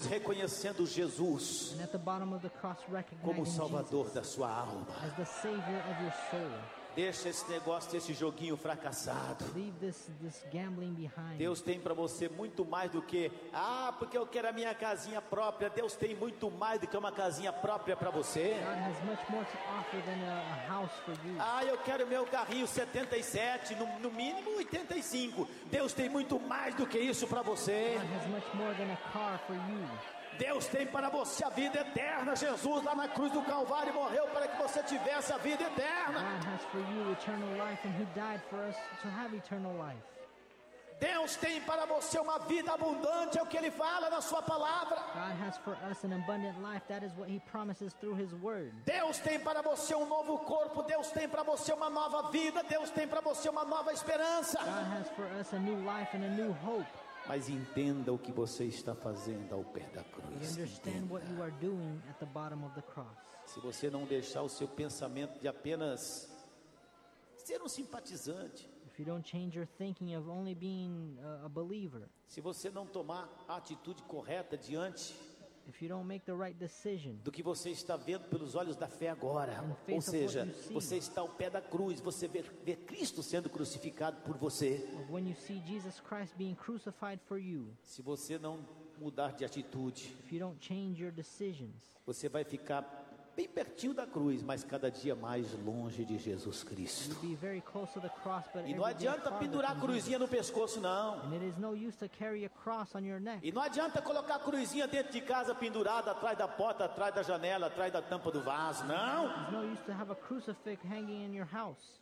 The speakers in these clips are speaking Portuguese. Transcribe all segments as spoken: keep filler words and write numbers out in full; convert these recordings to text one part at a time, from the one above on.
reconhecendo Jesus And at the bottom of the cross, recognizing como o Salvador Jesus da sua alma. as the Savior of your soul. Deixa esse negócio, esse joguinho fracassado. Leave this, this gambling behind. Deus tem para você muito mais do que, ah, porque eu quero a minha casinha própria. Deus tem muito mais do que uma casinha própria para você. God has much more to offer than a, a house for you. Ah, eu quero meu carrinho setenta e sete, no, no mínimo oitenta e cinco. Deus tem muito mais do que isso para você. God has much more than a car for you. Deus tem para você a vida eterna. Jesus lá na cruz do Calvário morreu para que você tivesse a vida eterna. God has for you eternal life, and He died for us to have eternal life. Deus tem para você uma vida abundante, é o que Ele fala na sua palavra. God has for us an abundant life. That is what He promises through His word. Deus tem para você um novo corpo. Deus tem para você uma nova vida. Deus tem para você uma nova esperança. God has for us a new life and a new hope. Mas entenda o que você está fazendo ao pé da You cruz. understand what you are doing at the bottom of the cross. Se você não deixar o seu pensamento de apenas ser um simpatizante, If you don't change your thinking of only being a, a believer, se você não tomar a atitude correta diante if you don't make the right decision, do que você está vendo pelos olhos da fé agora, In face ou of seja, what you see. você está ao pé da cruz, você vê, vê Cristo sendo crucificado por você. of when you see Jesus Christ being crucified for you, Se você não mudar de atitude, if you don't change your decisions, você vai ficar bem pertinho da cruz, mas cada dia mais longe de Jesus Cristo. you'll be very close to the cross, but E every não day adianta farther pendurar a from Jesus. cruzinha no pescoço, não. And it is no use to carry a cross on your neck. E não adianta colocar a cruzinha dentro de casa pendurada, atrás da porta, atrás da janela, atrás da tampa do vaso. Não, There's no use to have a crucifix hanging in your house.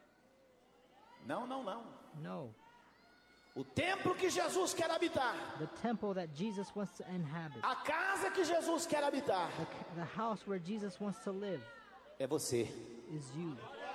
não, não, não. No. O templo que Jesus quer habitar, The temple that Jesus wants to inhabit, a casa que Jesus quer habitar, the, the house where Jesus wants to live, é você. is you.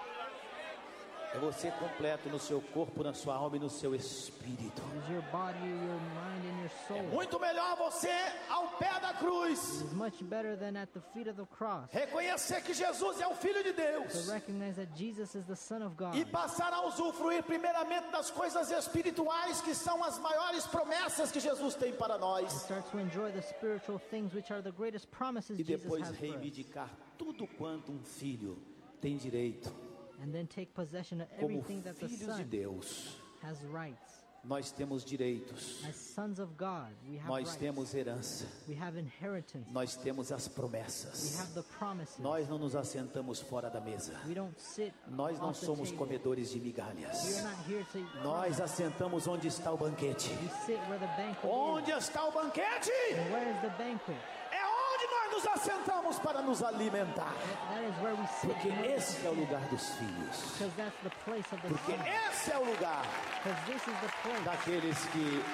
É você completo no seu corpo, na sua alma e no seu espírito. It is your body, your mind, and your soul. Muito melhor você ao pé da cruz, It is much better than at the feet of the cross. reconhecer que Jesus é o Filho de To Deus recognize that Jesus is the Son of God. e passar a usufruir primeiramente das coisas espirituais, que são as maiores promessas que Jesus tem para nós, Start to enjoy the spiritual things which are the greatest promises e Jesus depois has for us. reivindicar tudo quanto um filho tem direito. And then take possession of Como everything that the filhos de Son Deus, has rights. nós temos direitos, As sons of God, we have nós rights. temos herança, We have inheritance. nós temos as We promessas. have the promises. Nós não nos assentamos fora da mesa. We don't sit Nós não off the somos table. comedores de We are migalhas. not here to Nós assentamos onde está o banquete. We sit where the banquet Onde está o banquete? is. And where is the banquet? É onde nós nos assentamos para nos alimentar. That is where we sit. Porque esse é o lugar dos filhos. Because that's the place of the Porque Son. esse é o lugar Because this is the place. daqueles que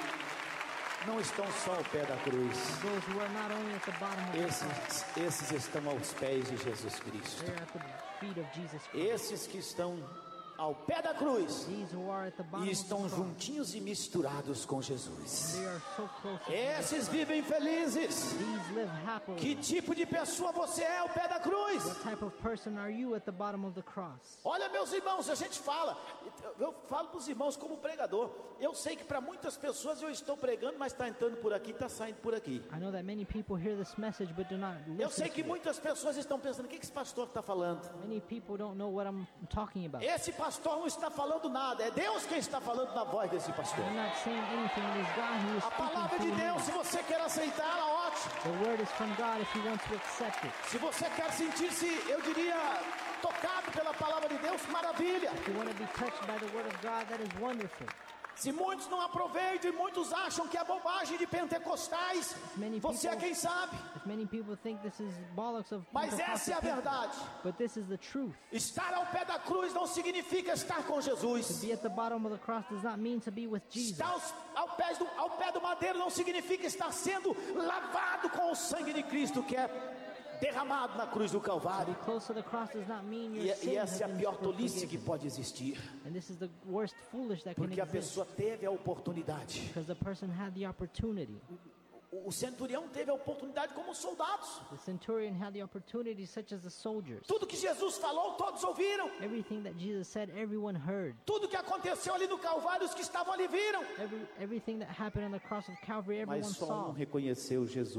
não estão só ao pé da cruz. Those who are not only at the bottom of the cross, Esses, esses estão aos pés de Jesus Cristo. they are at the feet of Jesus Christ. Esses que estão ao pé da cruz These who are at the bottom e of estão the cross, juntinhos e misturados com Jesus. they are so close to Esses Jesus Christ. vivem felizes. These live happily. Que tipo de pessoa você é ao pé da cruz? What type of person are you at the bottom of the cross? Olha, meus irmãos, a gente fala, eu falo para os irmãos como pregador. Eu sei que para muitas pessoas eu estou pregando, mas está entrando por aqui, está saindo por aqui. I know that many people hear this message but do not Eu listen sei que to it. muitas pessoas estão pensando, o que que esse pastor está falando? Many people don't know what I'm talking about. Esse pastor não está falando nada, é Deus quem está falando na voz desse pastor. I'm not saying anything. It is God who is A palavra de speaking through Deus, se me. você quer aceitá-la, ótimo. The word is from God if you want to accept it. Se você quer sentir-se, eu diria, tocado pela palavra de Deus, maravilha. If you want to be touched by the word of God, that is wonderful. Se muitos não aproveitam e muitos acham que é bobagem de pentecostais, Many você é people- quem sabe. If many people think this is bollocks of Mas essa é a Pentecostal people, verdade. but this is the truth. Estar ao pé da cruz não significa estar com Jesus. Be at the bottom of the cross does not mean to be with Jesus. Estar aos, ao, pé do, ao pé do madeiro não significa estar sendo lavado com o sangue de Cristo que é derramado na cruz do Calvário. Be close to the cross does not mean your E, sins e essa é a have been pior tolice que forgiven. pode existir. And this is the worst foolish that can Porque a exist. pessoa teve a oportunidade. Because the person had the opportunity. O, o centurião teve a oportunidade como os soldados. The centurion had the opportunity such as the soldiers. Tudo que Jesus falou, todos ouviram. Everything that Jesus said, everyone heard. Tudo que aconteceu ali no Calvário, os que estavam ali viram. Every, everything that happened on the cross of Calvary, everyone Mas só um saw. reconheceu Jesus.